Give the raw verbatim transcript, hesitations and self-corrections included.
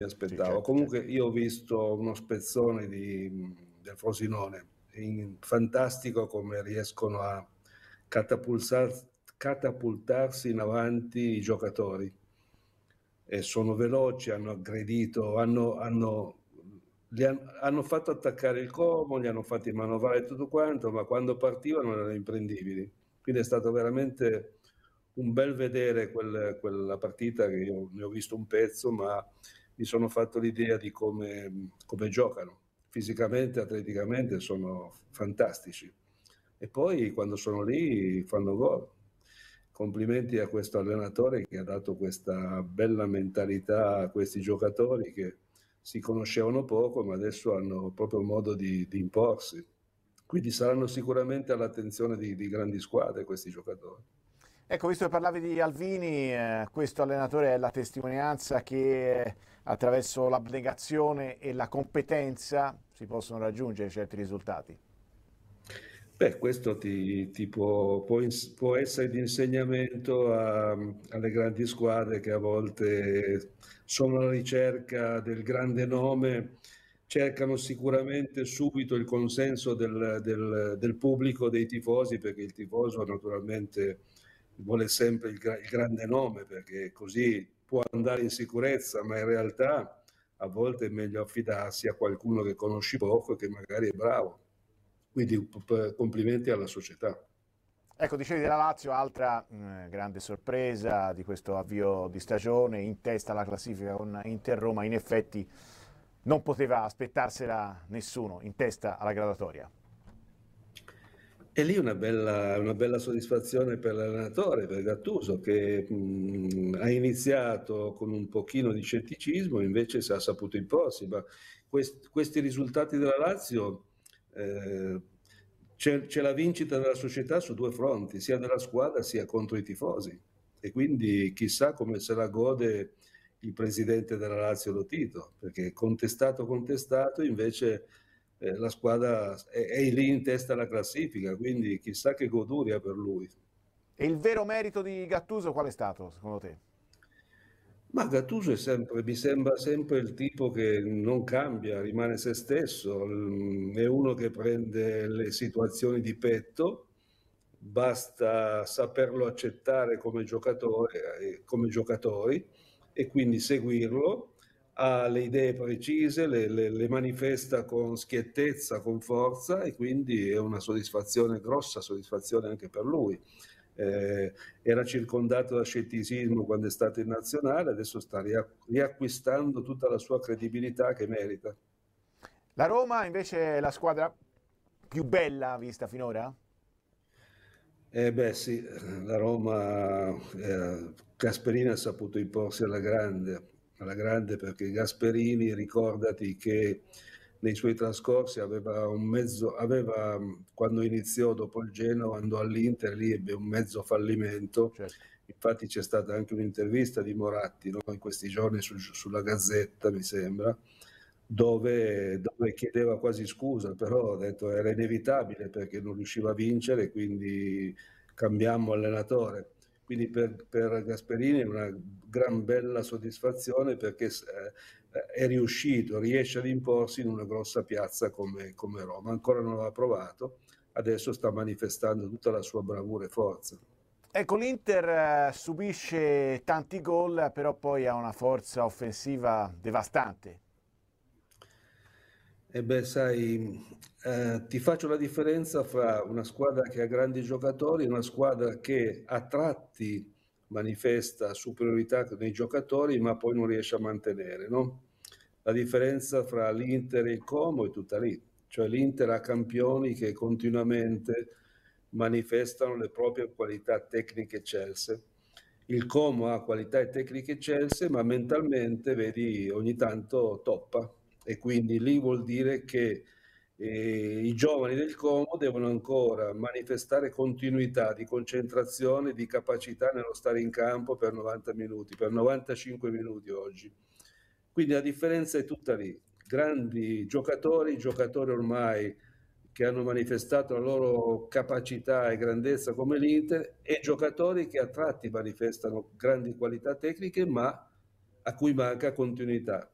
Sì, aspettavo. certo, Comunque certo. io ho visto uno spezzone di, del Frosinone, in- fantastico come riescono a catapulsar- catapultarsi in avanti i giocatori. E sono veloci, hanno aggredito, hanno, hanno, li han- hanno fatto attaccare il Como, li hanno fatti manovrare tutto quanto, ma quando partivano erano imprendibili. Quindi è stato veramente un bel vedere quel- quella partita che io ne ho visto un pezzo, ma mi sono fatto l'idea di come, come giocano. Fisicamente, atleticamente sono fantastici. E poi quando sono lì fanno gol. Complimenti a questo allenatore che ha dato questa bella mentalità a questi giocatori che si conoscevano poco, ma adesso hanno proprio modo di, di imporsi. Quindi saranno sicuramente all'attenzione di, di grandi squadre questi giocatori. Ecco, visto che parlavi di Alvini, eh, questo allenatore è la testimonianza che eh, attraverso l'abnegazione e la competenza si possono raggiungere certi risultati. Beh, questo ti, ti può, può ins- può essere di insegnamento a- alle grandi squadre che a volte sono alla ricerca del grande nome, cercano sicuramente subito il consenso del, del- del pubblico, dei tifosi, perché il tifoso naturalmente vuole sempre il, gra- il grande nome, perché così può andare in sicurezza, ma in realtà a volte è meglio affidarsi a qualcuno che conosci poco e che magari è bravo. Quindi p- p- complimenti alla società. Ecco, dicevi della Lazio, altra mh, grande sorpresa di questo avvio di stagione, in testa alla classifica con Inter-Roma, in effetti non poteva aspettarsela nessuno, in testa alla graduatoria. E lì una bella, una bella soddisfazione per l'allenatore, per Gattuso, che mh, ha iniziato con un pochino di scetticismo, invece si è saputo imporsi. Ma quest- questi risultati della Lazio, eh, c'è, c'è la vincita della società su due fronti, sia della squadra sia contro i tifosi. E quindi chissà come se la gode il presidente della Lazio Lotito, perché contestato contestato, invece eh, la squadra è, è lì in testa alla classifica, quindi chissà che goduria per lui. E il vero merito di Gattuso qual è stato, secondo te? Ma Gattuso è sempre, mi sembra sempre il tipo che non cambia, rimane se stesso, mm, è uno che prende le situazioni di petto, basta saperlo accettare come giocatore, eh, come giocatori e quindi seguirlo, ha le idee precise, le, le- le manifesta con schiettezza, con forza e quindi è una soddisfazione, grossa soddisfazione anche per lui. Eh, Era circondato da scetticismo quando è stato in nazionale, adesso sta riacquistando tutta la sua credibilità che merita. La Roma invece è la squadra più bella vista finora? Eh beh sì, la Roma, eh, Gasperini ha saputo imporsi alla grande, alla grande perché Gasperini, ricordati che nei suoi trascorsi aveva un mezzo, aveva, quando iniziò dopo il Genoa, andò all'Inter, lì ebbe un mezzo fallimento. Certo. Infatti c'è stata anche un'intervista di Moratti, no, in questi giorni su- sulla Gazzetta, mi sembra, dove, dove chiedeva quasi scusa, però ha detto era inevitabile perché non riusciva a vincere, quindi cambiammo allenatore. Quindi per, per Gasperini è una gran bella soddisfazione perché eh, è riuscito, riesce ad imporsi in una grossa piazza come, come Roma. Ancora non l'ha provato, adesso sta manifestando tutta la sua bravura e forza. Ecco, l'Inter eh, subisce tanti gol, però poi ha una forza offensiva devastante. E beh, sai, eh, ti faccio la differenza fra una squadra che ha grandi giocatori e una squadra che a tratti manifesta superiorità nei giocatori, ma poi non riesce a mantenere, no? La differenza fra l'Inter e il Como è tutta lì, cioè l'Inter ha campioni che continuamente manifestano le proprie qualità tecniche eccelse. Il Como ha qualità e tecniche eccelse, ma mentalmente, vedi, ogni tanto toppa e quindi lì vuol dire che eh, i giovani del Como devono ancora manifestare continuità di concentrazione, di capacità nello stare in campo per novanta minuti, per novantacinque minuti oggi. Quindi la differenza è tutta lì. Grandi giocatori, giocatori ormai che hanno manifestato la loro capacità e grandezza come l'Inter e giocatori che a tratti manifestano grandi qualità tecniche ma a cui manca continuità.